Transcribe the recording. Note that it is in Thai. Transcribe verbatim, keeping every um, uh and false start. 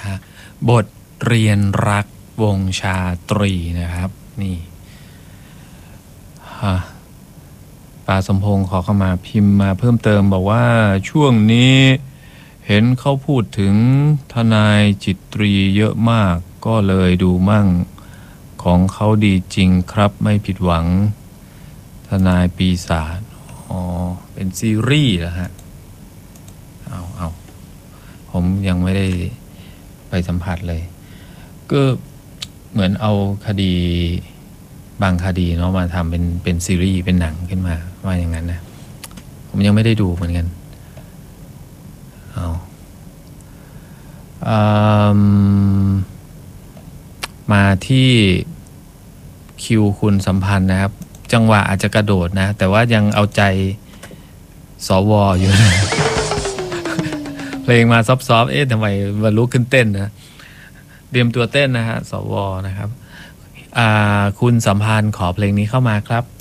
ฮะบทเรียนรักวงชาตรีนะครับนี่ฮะปาสมพงษ์ขอเข้ามาพิมพ์มาเพิ่มเติมบอกว่าช่วงนี้เห็นเขาพูดถึงทนายจิตรีเยอะมากก็เลยดูมั่งของเขาดีจริงครับไม่ผิดหวังทนายปีศาจอ๋อเป็นซีรีส์เหรอฮะเอาเอาผมยังไม่ได้ไปสัมผัสเลยก็เหมือนเอาคดีบางคดีเนาะมาทำเป็นเป็นซีรีส์เป็นหนังขึ้นมาว่าอย่างนั้นนะผมยังไม่ได้ดูเหมือนกันเอามาที่คิวคุณสัมพันธ์นะครับจังหวะอาจจะกระโดดนะแต่ว่ายังเอาใจสวอยู่นะ เพลงมาซอฟๆเอ๊ะทำไมมาลุกขึ้นเต้นนะเตรียมตัวเต้นนะฮะสวนะครับคุณสัมพันธ์ขอเพลงนี้เข้ามาครับ